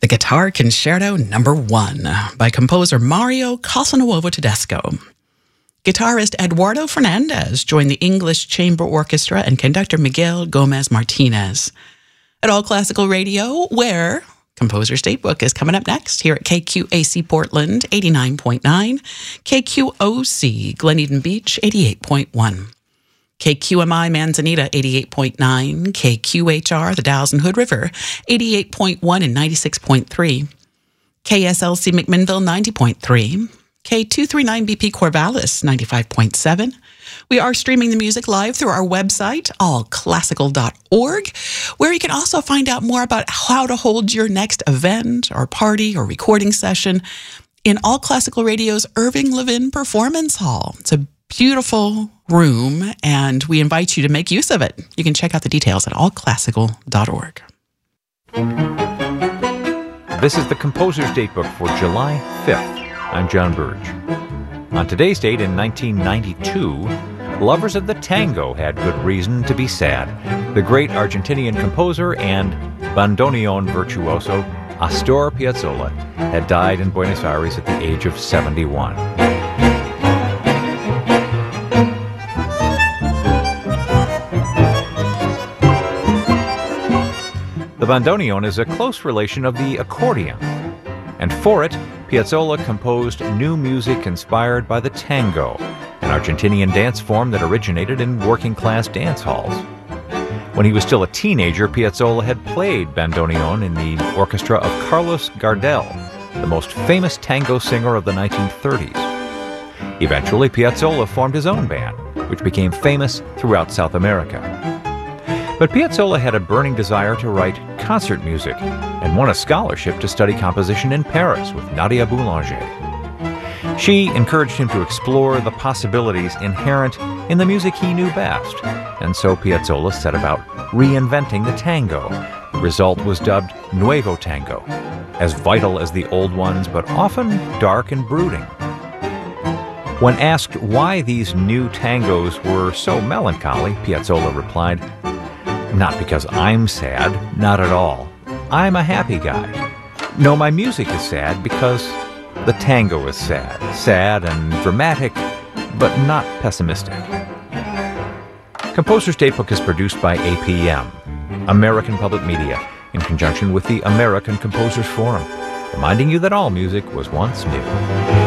Guitar Concerto No. 1 by composer Mario Casanuovo Tedesco. Guitarist Eduardo Fernandez joined the English Chamber Orchestra and conductor Miguel Gomez Martinez. At All Classical Radio, where Composer's Datebook is coming up next here at KQAC Portland 89.9, KQOC Glen Beach 88.1. KQMI Manzanita 88.9, KQHR the Dalles and Hood River 88.1 and 96.3, KSLC McMinnville 90.3, K239BP Corvallis 95.7. We are streaming the music live through our website, allclassical.org, where you can also find out more about how to hold your next event or party or recording session in All Classical Radio's Irving Levin Performance Hall. It's a beautiful room, and we invite you to make use of it. You can check out the details at allclassical.org. This is the Composer's Datebook for July 5th. I'm John Burge. On today's date in 1992, lovers of the tango had good reason to be sad. The great Argentinian composer and bandoneon virtuoso Astor Piazzolla had died in Buenos Aires at the age of 71. The bandoneon is a close relation of the accordion, and for it, Piazzolla composed new music inspired by the tango, an Argentinian dance form that originated in working-class dance halls. When he was still a teenager, Piazzolla had played bandoneon in the orchestra of Carlos Gardel, the most famous tango singer of the 1930s. Eventually, Piazzolla formed his own band, which became famous throughout South America. But Piazzolla had a burning desire to write concert music and won a scholarship to study composition in Paris with Nadia Boulanger. She encouraged him to explore the possibilities inherent in the music he knew best, and so Piazzolla set about reinventing the tango. The result was dubbed Nuevo Tango, as vital as the old ones, but often dark and brooding. When asked why these new tangos were so melancholy, Piazzolla replied, "Not because I'm sad, not at all. I'm a happy guy. No, my music is sad because the tango is sad. Sad and dramatic, but not pessimistic." Composer's Datebook is produced by APM, American Public Media, in conjunction with the American Composers Forum, reminding you that all music was once new.